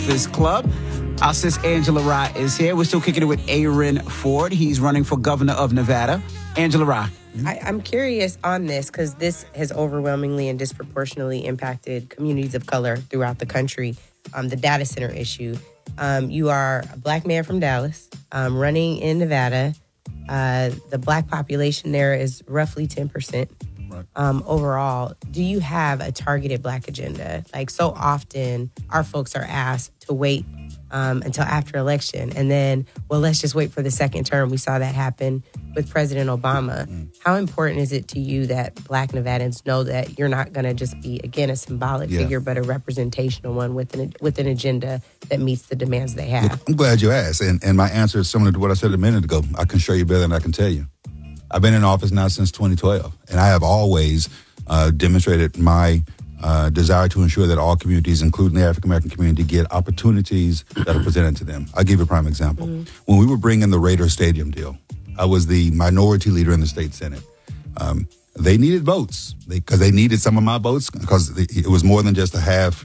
Breakfast Club. Our sis Angela Rye is here. We're still kicking it with Aaron Ford. He's running for governor of Nevada. Angela Rye. I'm curious on this because this has overwhelmingly and disproportionately impacted communities of color throughout the country. The data center issue. You are a black man from Dallas running in Nevada. The black population there is roughly 10%. Right. Overall, do you have a targeted black agenda? Like, so often our folks are asked to wait until after election and then, well, let's just wait for the second term. We saw that happen with President Obama. How important is it to you that black Nevadans know that you're not going to just be, again, a symbolic figure, but a representational one with an agenda that meets the demands they have? Look, I'm glad you asked. And my answer is similar to what I said a minute ago. I can show you better than I can tell you. I've been in office now since 2012, and I have always demonstrated my desire to ensure that all communities, including the African-American community, get opportunities that are presented to them. I'll give you a prime example. When we were bringing the Raider Stadium deal, I was the minority leader in the state Senate. They needed votes because they needed some of my votes because it was more than just a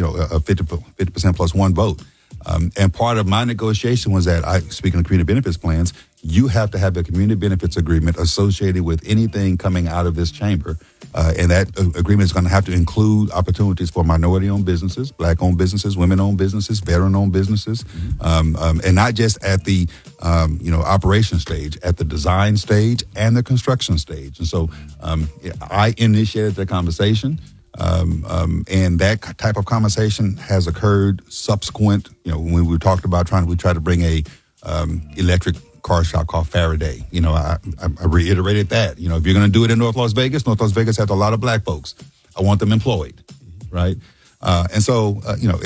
50% plus one vote. And part of my negotiation was that, speaking of community benefits plans, you have to have a community benefits agreement associated with anything coming out of this chamber. And that agreement is going to have to include opportunities for minority-owned businesses, black-owned businesses, women-owned businesses, veteran-owned businesses, and not just at the operation stage, at the design stage and the construction stage. And so I initiated the conversation. And that type of conversation has occurred subsequent, when we talked about we tried to bring a electric car shop called Faraday. I reiterated that. If you're going to do it in North Las Vegas has a lot of black folks. I want them employed, right? And so,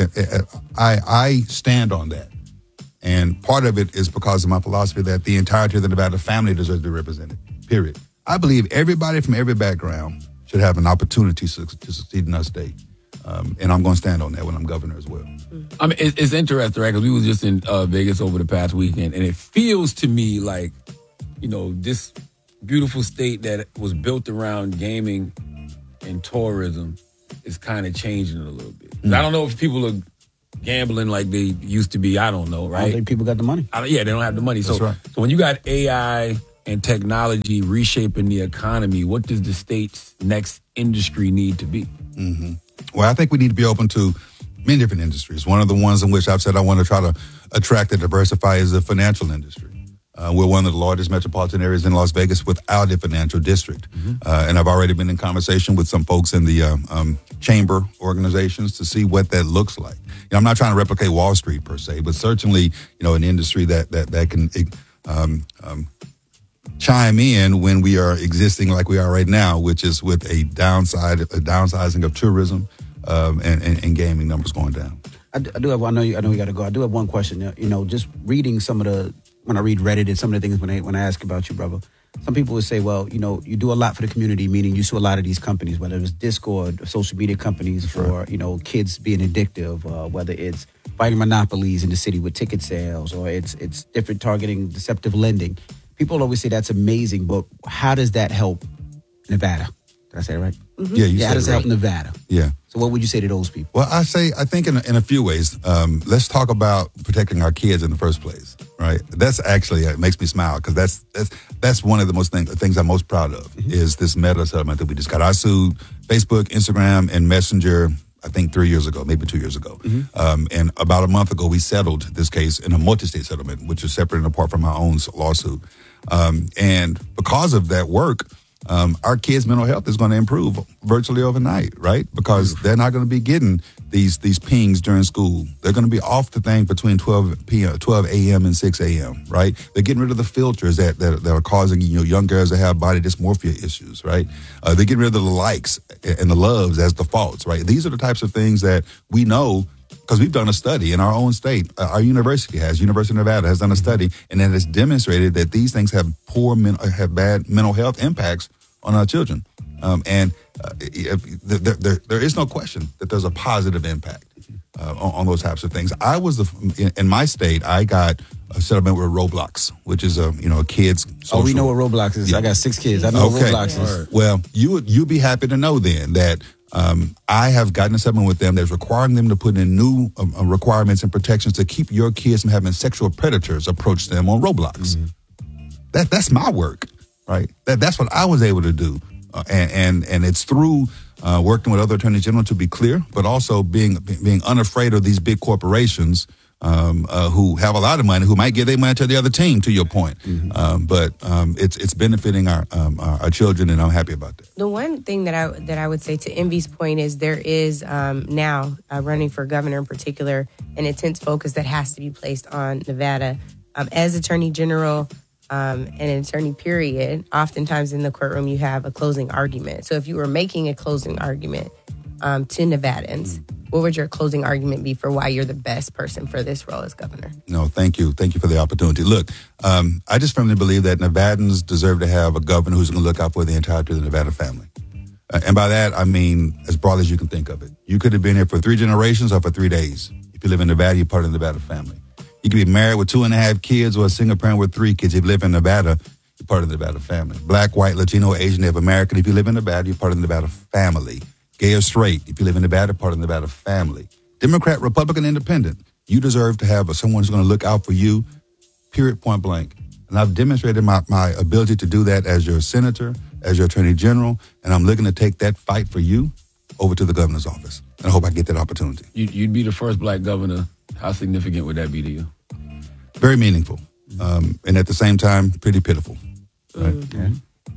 I stand on that. And part of it is because of my philosophy that the entirety of the Nevada family deserves to be represented, period. I believe everybody from every background should have an opportunity to succeed in our state. And I'm going to stand on that when I'm governor as well. I mean, it's interesting, right? Because we was just in Vegas over the past weekend, and it feels to me like, this beautiful state that was built around gaming and tourism is kind of changing it a little bit. I don't know if people are gambling like they used to be. I don't know, right? I don't think people got the money. They don't have the money. That's right. So when you got AI and technology reshaping the economy, what does the state's next industry need to be? Well, I think we need to be open to many different industries. One of the ones in which I've said I want to try to attract and diversify is the financial industry. We're one of the largest metropolitan areas in Las Vegas without a financial district. And I've already been in conversation with some folks in the chamber organizations to see what that looks like. I'm not trying to replicate Wall Street per se, but certainly, an industry that can chime in when we are existing like we are right now, which is with a downsizing of tourism and gaming numbers going down. I do have. I know you got to go. I do have one question. Just reading when I read Reddit and some of the things when I ask about you, brother. Some people would say, well, you do a lot for the community, meaning you sue a lot of these companies, whether it's Discord, or social media companies for, kids being addictive, whether it's fighting monopolies in the city with ticket sales, or it's different targeting deceptive lending. People always say that's amazing, but how does that help Nevada? Did I say it right? Yeah, how does it help Nevada? Yeah. So what would you say to those people? Well, I think in a few ways. Let's talk about protecting our kids in the first place, right? That's actually, it makes me smile because that's one of the things I'm most proud of is this Meta settlement that we just got. I sued Facebook, Instagram, and Messenger, I think 3 years ago, maybe 2 years ago. And about a month ago, we settled this case in a multi-state settlement, which is separate and apart from my own lawsuit. And because of that work, our kids' mental health is going to improve virtually overnight, right? Because they're not going to be getting these pings during school. They're going to be off the thing between 12 a.m. and 6 a.m., right? They're getting rid of the filters that are causing young girls to have body dysmorphia issues, right? They're getting rid of the likes and the loves as defaults, right? These are the types of things that we know because we've done a study in our own state. Our University of Nevada has done a study, and it has demonstrated that these things have bad mental health impacts on our children. There is no question that there's a positive impact on those types of things. In my state, I got a settlement with Roblox, which is a kids social. Oh, we know what Roblox is. Yeah. I got 6 kids. I know what Roblox is. Well, you'd be happy to know then that I have gotten a settlement with them that's requiring them to put in new requirements and protections to keep your kids from having sexual predators approach them on Roblox. That's my work, right? That's what I was able to do. And it's through working with other attorneys general, to be clear, but also being unafraid of these big corporations who have a lot of money, who might give their money to the other team, to your point. But it's benefiting our children, and I'm happy about that. The one thing that I would say to Envy's point is there is now running for governor in particular an intense focus that has to be placed on Nevada. As Attorney General and an attorney, period, oftentimes in the courtroom you have a closing argument. So if you were making a closing argument to Nevadans, what would your closing argument be for why you're the best person for this role as governor? No, thank you. Thank you for the opportunity. Look, I just firmly believe that Nevadans deserve to have a governor who's going to look out for the entirety of the Nevada family. And by that, I mean as broad as you can think of it. You could have been here for 3 generations or for 3 days. If you live in Nevada, you're part of the Nevada family. You could be married with 2.5 kids or a single parent with 3 kids. If you live in Nevada, you're part of the Nevada family. Black, white, Latino, Asian, Native American. If you live in Nevada, you're part of the Nevada family. Gay or straight, if you live in Nevada, part of the Nevada family. Democrat, Republican, Independent, you deserve to have someone who's going to look out for you, period, point blank. And I've demonstrated my ability to do that as your senator, as your attorney general, and I'm looking to take that fight for you over to the governor's office. And I hope I get that opportunity. You'd be the first black governor. How significant would that be to you? Very meaningful. And at the same time, pretty pitiful. Right? Yeah.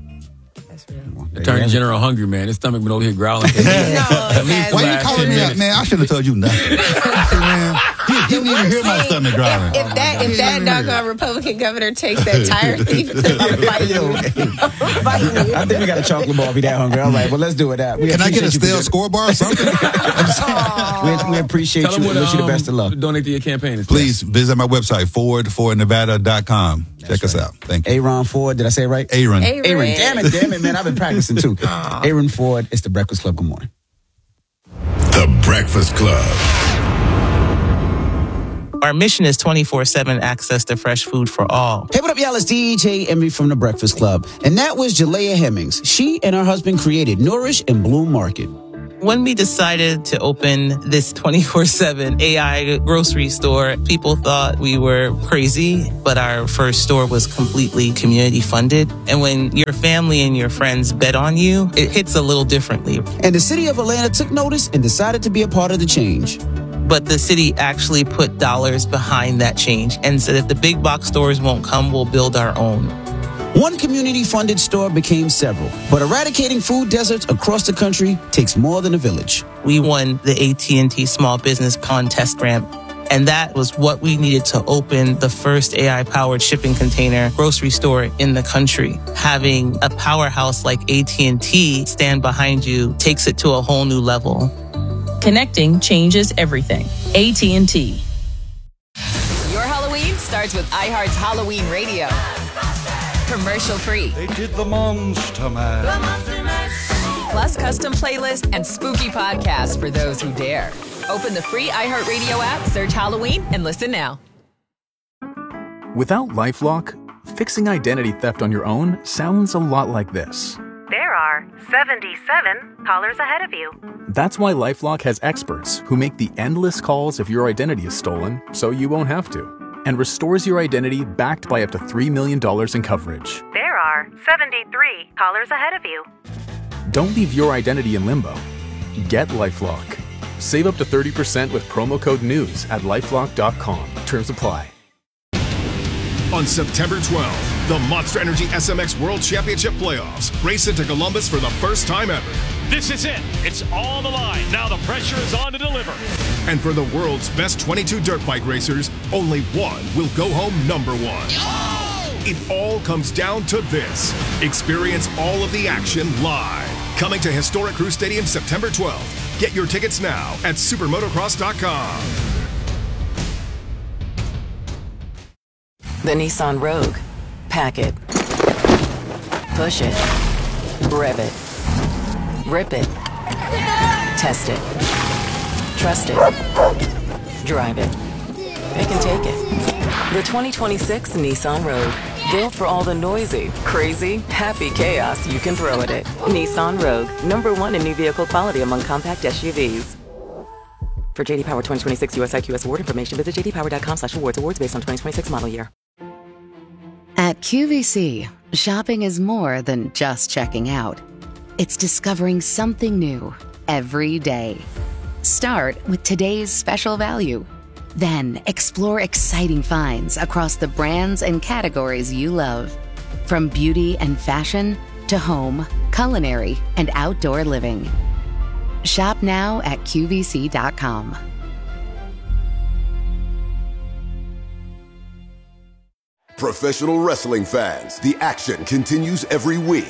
Attorney General hungry, man. His stomach been over here growling. Why you calling me out, man? I should have told you nothing. Man, you didn't even hear my stomach growling. If that doggone Republican governor takes that tire thief, I'm fighting you. I think we got a chocolate bar. Be that hungry. All right, well, let's do it. Can I get a stale scoreboard or something? We appreciate you. Wish you the best of luck. Donate to your campaign. Please visit my website, FordForNevada.com. Check us out. Thank you. Aaron Ford. Did I say it right? Aaron. Damn it, man. I've been practicing too. Aaron Ford. It's The Breakfast Club. Good morning. The Breakfast Club. Our mission is 24/7 access to fresh food for all. Hey, what up, y'all? It's DJ Envy from The Breakfast Club. And that was Jalea Hemmings. She and her husband created Nourish and Bloom Market. When we decided to open this 24/7 AI grocery store, people thought we were crazy, but our first store was completely community funded. And when your family and your friends bet on you, it hits a little differently. And the city of Atlanta took notice and decided to be a part of the change. But the city actually put dollars behind that change and said if the big box stores won't come, we'll build our own. One community-funded store became several, but eradicating food deserts across the country takes more than a village. We won the AT&T Small Business Contest Grant, and that was what we needed to open the first AI-powered shipping container grocery store in the country. Having a powerhouse like AT&T stand behind you takes it to a whole new level. Connecting changes everything. AT&T. Your Halloween starts with iHeart's Halloween Radio. Commercial free. They did the Monster Mash. Plus custom playlists and spooky podcasts for those who dare. Open the free iHeartRadio app, search Halloween, and listen now. Without LifeLock, fixing identity theft on your own sounds a lot like this. There are 77 callers ahead of you. That's why LifeLock has experts who make the endless calls if your identity is stolen, so you won't have to, and restores your identity backed by up to $3 million in coverage. There are 73 callers ahead of you. Don't leave your identity in limbo. Get LifeLock. Save up to 30% with promo code NEWS at LifeLock.com. Terms apply. On September 12th, the Monster Energy SMX World Championship Playoffs race into Columbus for the first time ever. This is it. It's on the line. Now the pressure is on to deliver. And for the world's best 22 dirt bike racers, only one will go home number one. Oh! It all comes down to this. Experience all of the action live. Coming to Historic Crew Stadium September 12th. Get your tickets now at supermotocross.com. The Nissan Rogue. Pack it. Push it. Rev it. Rip it. Test it. Trust it. Drive it. Pick and take it. The 2026 Nissan Rogue. Built for all the noisy, crazy, happy chaos you can throw at it. Nissan Rogue, #1 in new vehicle quality among compact SUVs. For JD Power 2026 US IQS award information, visit jdpower.com/awards. Awards based on 2026 model year. At QVC, shopping is more than just checking out. It's discovering something new every day. Start with today's special value. Then explore exciting finds across the brands and categories you love. From beauty and fashion to home, culinary, and outdoor living. Shop now at QVC.com. Professional wrestling fans, the action continues every week.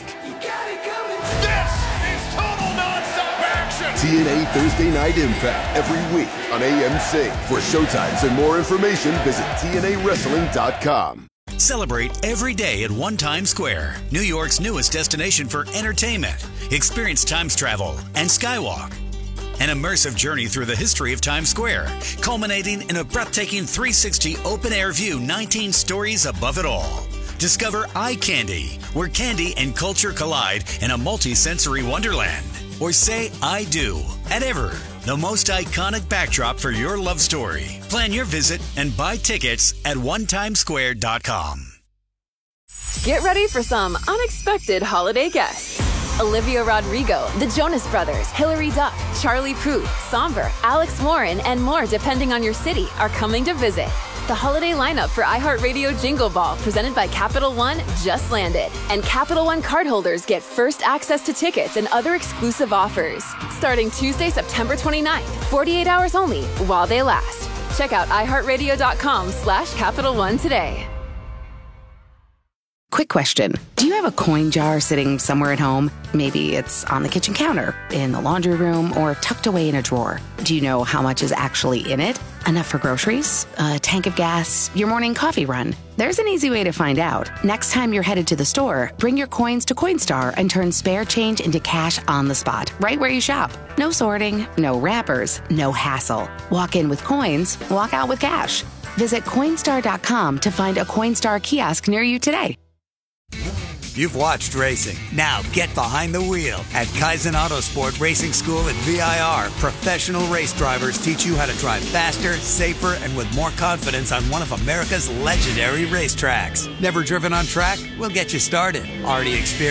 This is total nonstop action. TNA Thursday Night Impact every week on AMC. For showtimes and more information, visit TNAWrestling.com. Celebrate every day at One Times Square, New York's newest destination for entertainment. Experience Times travel and Skywalk. An immersive journey through the history of Times Square, culminating in a breathtaking 360 open-air view, 19 stories above it all. Discover Eye Candy, where candy and culture collide in a multi-sensory wonderland. Or say I do at Ever, the most iconic backdrop for your love story. Plan your visit and buy tickets at onetimesquare.com. Get ready for some unexpected holiday guests. Olivia Rodrigo, the Jonas Brothers, Hilary Duff, Charlie Puth, Somber, Alex Warren, and more depending on your city are coming to visit. The holiday lineup for iHeartRadio Jingle Ball, presented by Capital One, just landed. And Capital One cardholders get first access to tickets and other exclusive offers. Starting Tuesday, September 29th, 48 hours only, while they last. Check out iHeartRadio.com/Capital One today. Quick question. Do you have a coin jar sitting somewhere at home? Maybe it's on the kitchen counter, in the laundry room, or tucked away in a drawer. Do you know how much is actually in it? Enough for groceries, a tank of gas, your morning coffee run? There's an easy way to find out. Next time you're headed to the store, bring your coins to Coinstar and turn spare change into cash on the spot, right where you shop. No sorting, no wrappers, no hassle. Walk in with coins, walk out with cash. Visit Coinstar.com to find a Coinstar kiosk near you today. You've watched racing. Now get behind the wheel. At Kaizen Autosport Racing School at VIR, professional race drivers teach you how to drive faster, safer, and with more confidence on one of America's legendary racetracks. Never driven on track? We'll get you started. Already experienced